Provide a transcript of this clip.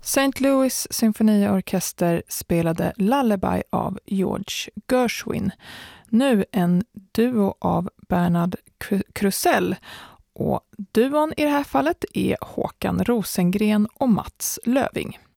St. Louis symfoniorkester spelade Lullaby av George Gershwin. Nu en duo av Bernard Krusell, och duon i det här fallet är Håkan Rosengren och Mats Löving.